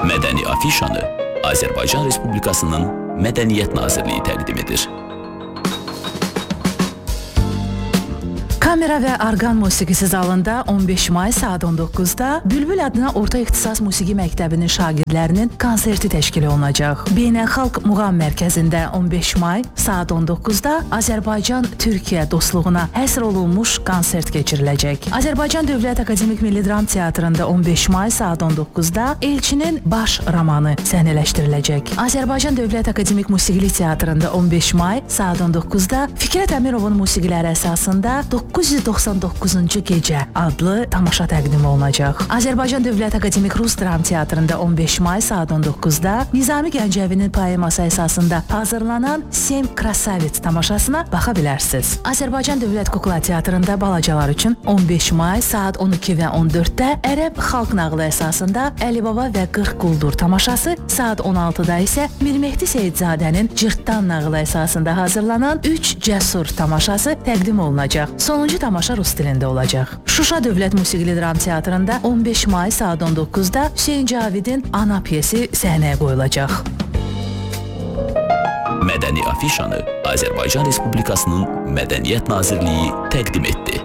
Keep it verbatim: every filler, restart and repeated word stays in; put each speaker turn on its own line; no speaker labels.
Mədəni afişanı Azərbaycan Respublikasının Mədəniyyət Nazirliyi təqdim edir.
Kamera və orqan musiqisi zalında on beş may saat on doqquzda Bülbül adına Orta İxtisas Musiqi Məktəbinin şagirdlərinin konserti təşkil olunacaq. Beynəlxalq Muğam Mərkəzində on beş may saat on doqquzda Azərbaycan-Türkiyə dostluğuna həsr olunmuş konsert keçiriləcək. Azərbaycan Dövlət Akademik Milli Dram Teatrında on beş may saat on doqquzda Elçinin Baş romanı səhnələşdiriləcək. Azərbaycan Dövlət Akademik Musiqili Teatrında on beş may saat on doqquzda Fikrət Əmirovun musiqiləri əsasında doqquz yüz doxsan doqquzuncu gecə adlı tamaşa təqdim olunacaq. Azərbaycan Dövlət Akademik Rus Dram Teatrında on beş may saat on doqquzda Nizami Gəncəvinin poeması əsasında hazırlanan Sem Krasavits tamaşasına baxa bilərsiniz. Azərbaycan Dövlət Kukla Teatrında balacalar üçün on beş may saat on iki və on dörddə Ərəb xalq nağılı əsasında Əli Baba və qırx quldur tamaşası, saat on altıda isə Mirmehdi Seyidzadənin Cırtdan nağılı əsasında hazırlanan üç cəsur tamaşası təqdim olunacaq. Sonuncu tamaşa rus dilində olacaq. Şuşa Dövlət Musiqili Dram Teatrında on beş may saat on doqquzda Hüseyn Cavidin Ana piyesi səhnəyə qoyulacaq.
Mədəni afişanı Azərbaycan Respublikasının Mədəniyyət Nazirliyi təqdim etdi.